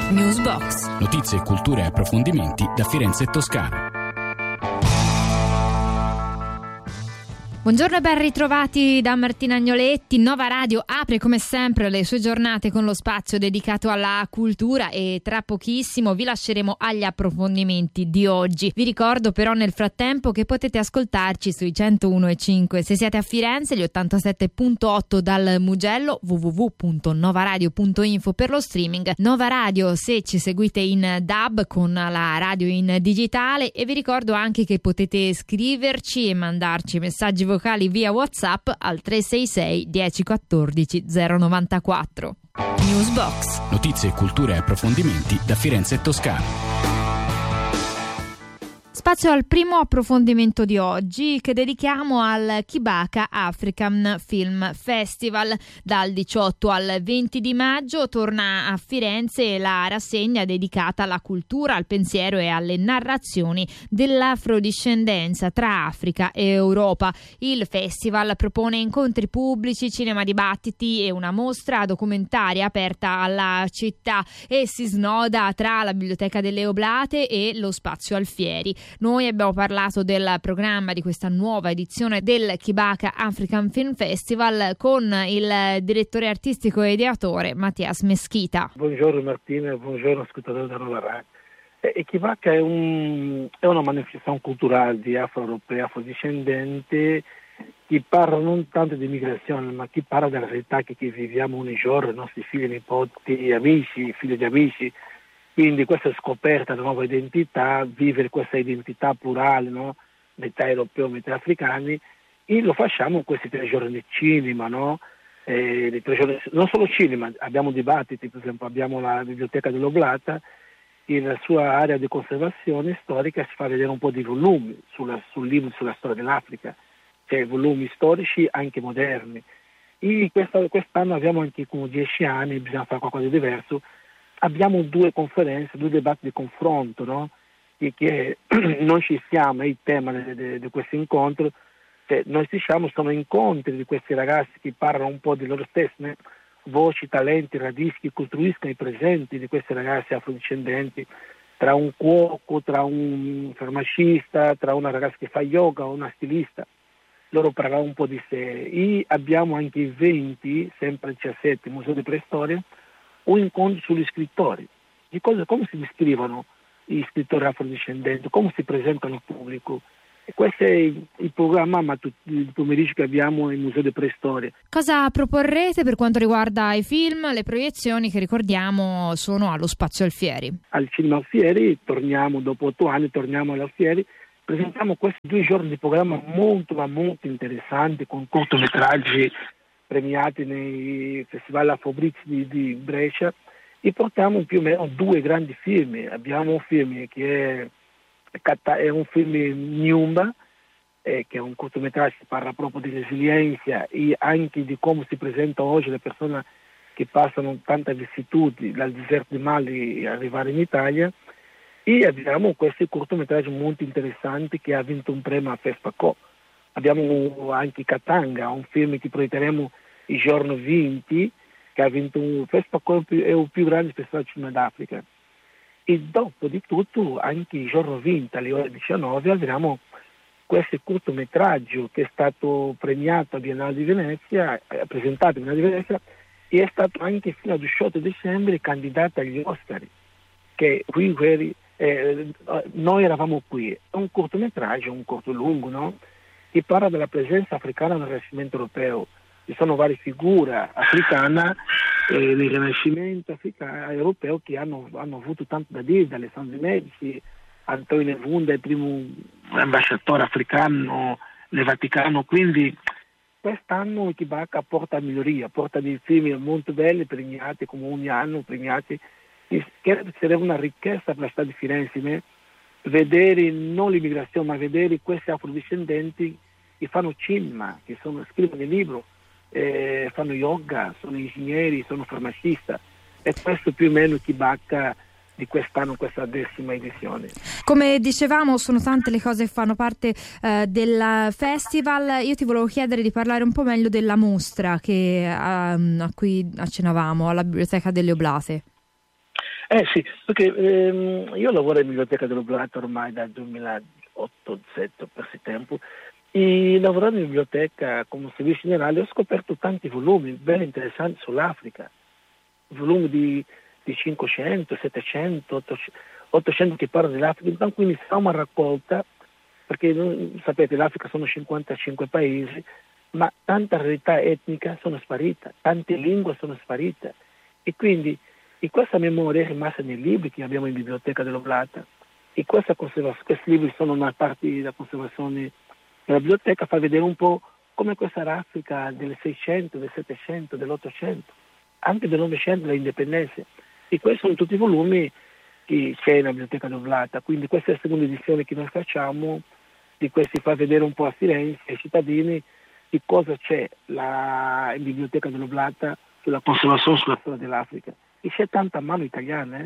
Newsbox. Notizie, cultura e approfondimenti da Firenze e Toscana. Buongiorno e ben ritrovati da Martina Agnoletti. Nova Radio apre come sempre le sue giornate con lo spazio dedicato alla cultura e tra pochissimo vi lasceremo agli approfondimenti di oggi. Vi ricordo però nel frattempo che potete ascoltarci sui 101.5 se siete a Firenze, gli 87.8 dal Mugello, www.novaradio.info per lo streaming, Nova Radio se ci seguite in DAB con la radio in digitale, e vi ricordo anche che potete scriverci e mandarci messaggi vocali via WhatsApp al 366 1014 094. Newsbox. Notizie, cultura e approfondimenti da Firenze e Toscana. Spazio al primo approfondimento di oggi che dedichiamo al Chibaka African Film Festival. Dal 18 al 20 di maggio torna a Firenze la rassegna dedicata alla cultura, al pensiero e alle narrazioni dell'afrodiscendenza tra Africa e Europa. Il festival propone incontri pubblici, cinema dibattiti e una mostra documentaria aperta alla città e si snoda tra la Biblioteca delle Oblate e lo Spazio Alfieri. Noi abbiamo parlato del programma di questa nuova edizione del Chibaka African Film Festival con il direttore artistico e ideatore Mattias Meschita. Buongiorno Martina, buongiorno ascoltatori della Nova Radio. Chibaka è una manifestazione culturale di afro-europei, afrodiscendenti, che parla non tanto di immigrazione, ma che parla della realtà che viviamo ogni giorno, i nostri figli, nipoti, amici, figli di amici. Quindi questa scoperta della nuova identità, vivere questa identità plurale, no? Metà europeo, metà africani, e lo facciamo in questi 3 giorni di cinema, no? 3 giorni, non solo cinema, abbiamo dibattiti, per esempio abbiamo la Biblioteca dell'Oblata, che nella sua area di conservazione storica si fa vedere un po' di volumi sul libro sulla storia dell'Africa, cioè volumi storici anche moderni. E quest'anno abbiamo anche come 10 anni, bisogna fare qualcosa di diverso. Abbiamo 2 conferenze, 2 debatti di confronto, no? Che non ci siamo, è il tema di questo incontro, cioè, noi sono incontri di questi ragazzi che parlano un po' di loro stessi, né? Voci, talenti, radici che costruiscono i presenti di questi ragazzi afrodiscendenti, tra un cuoco, tra un farmacista, tra una ragazza che fa yoga o una stilista. Loro parlano un po' di sé. E abbiamo anche i 20, sempre il 17, Museo di Preistoria, un incontro sugli scrittori, come si descrivono gli scrittori afrodiscendenti, come si presentano al pubblico. E questo è il programma il pomeriggio che abbiamo in Museo di Preistoria. Cosa proporrete per quanto riguarda i film? Le proiezioni che ricordiamo sono allo Spazio Alfieri. Al Cinema Alfieri torniamo, dopo 8 anni torniamo all'Alfieri, presentiamo questi 2 giorni di programma molto ma molto interessanti, con cortometraggi premiati nei festival Afrobricks di Brescia, e portiamo più o meno 2 grandi film. Abbiamo un film che è un film Nyumba, che è un cortometraggio che parla proprio di resilienza e anche di come si presenta oggi le persone che passano tante vicissitudini dal deserto di Mali a arrivare in Italia, e abbiamo questi cortometraggi molto interessanti che ha vinto un premio a FESPACO. Abbiamo anche Katanga, un film che proietteremo il giorno 20, che ha vinto un FESPACO, è il più grande festival di cinema d'Africa. E dopo di tutto, anche il giorno 20, alle ore 19, avremo questo cortometraggio che è stato premiato a Biennale di Venezia, presentato a Biennale di Venezia, e è stato anche fino al 18 dicembre candidato agli Oscar, che noi eravamo qui. È un cortometraggio, un corto lungo, no? Che parla della presenza africana nel Rinascimento europeo. Ci sono varie figure africane nel Rinascimento europeo che hanno avuto tanto da dire, da Alessandro de' Medici, Antonio Nevunda, il primo ambasciatore africano nel Vaticano. Quindi quest'anno il Chibaka porta miglioria, porta dei film molto belli, premiati come ogni anno, premiati. Che sarebbe una ricchezza per la città di Firenze, vedere non l'immigrazione, ma vedere questi afrodiscendenti che fanno cinema, che scrivono libri, fanno yoga, sono ingegneri, sono farmacisti. E questo più o meno il Chibaka di quest'anno, questa 10ª edizione. Come dicevamo, sono tante le cose che fanno parte del festival. Io ti volevo chiedere di parlare un po' meglio della mostra a cui accennavamo alla Biblioteca delle Oblate. Sì, perché io lavoro in Biblioteca dell'Oblata ormai dal 2008-2007 per questo tempo, e lavorando in biblioteca come servizio generale ho scoperto tanti volumi ben interessanti sull'Africa, volumi di 500, 700, 800 che parlano dell'Africa, quindi fa una raccolta, perché sapete l'Africa sono 55 paesi, ma tanta realtà etnica sono sparita, tante lingue sono sparite, e quindi questa memoria è rimasta nei libri che abbiamo in Biblioteca dell'Oblata, e questi libri sono una parte della conservazione della biblioteca, fa vedere un po' come questa era l'Africa del 600, del 700, dell'800, anche del 900, dell'indipendenza. E questi sono tutti i volumi che c'è nella Biblioteca dell'Oblata, quindi questa è la seconda edizione che noi facciamo, di questi fa vedere un po' a Firenze, ai cittadini, di cosa c'è in Biblioteca dell'Oblata sulla conservazione, sulla storia dell'Africa. E c'è tanta mano italiana.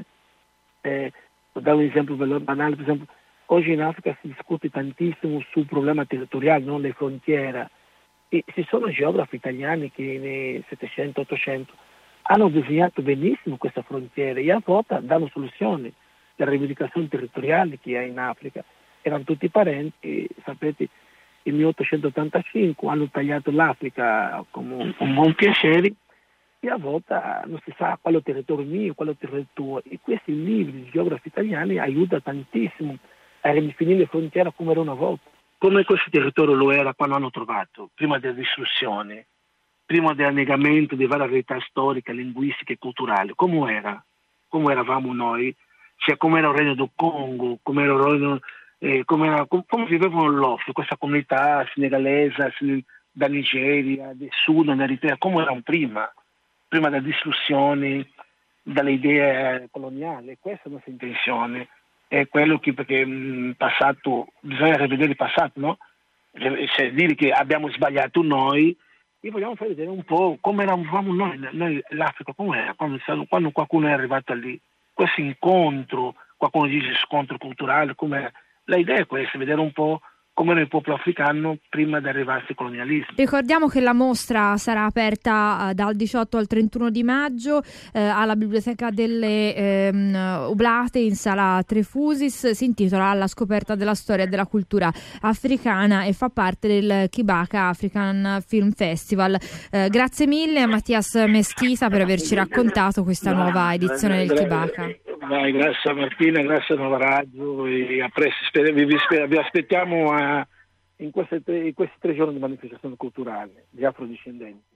Per dare un esempio banale, per esempio, oggi in Africa si discute tantissimo sul problema territoriale, non le frontiere. E ci sono geografi italiani che nel 700-800 hanno disegnato benissimo questa frontiera e a volte danno soluzioni alle rivendicazioni territoriali che è in Africa. Erano tutti parenti, sapete, nel 1885 hanno tagliato l'Africa con un buon piacere, e a volte non si sa quale territorio mio, quale territorio tuo, e questi libri di geografi italiani aiutano tantissimo a ridefinire le frontiere come era una volta. Come questo territorio lo era quando hanno trovato, prima della distruzione, prima dell'annegamento di varie realtà storiche, linguistiche e culturali, come era? Come eravamo noi? Cioè come era il Regno del Congo, come era il Regno, come vivevano l'Off, questa comunità senegalese da Nigeria, del Sudan, dall'Eritrea, come erano prima della distruzione, dalle idee coloniali. Questa è la nostra intenzione, è quello che, perché in passato bisogna rivedere il passato, no? Cioè, dire che abbiamo sbagliato noi, e vogliamo far vedere un po' come eravamo noi l'Africa, come era, quando qualcuno è arrivato lì, questo incontro, qualcuno dice scontro culturale, come la idea è questa, vedere un po' come era il popolo africano prima di arrivare al colonialismo. Ricordiamo che la mostra sarà aperta dal 18 al 31 di maggio alla Biblioteca delle Oblate in Sala Trefusis. Si intitola Alla scoperta della storia e della cultura africana e fa parte del Kibaka African Film Festival. Grazie mille a Mattias Meschisa per averci raccontato questa nuova edizione del Kibaka. Grazie a Martina, grazie a Nova Radio, e a presto, vi aspettiamo in questi 3 giorni di manifestazione culturale di afrodiscendenti.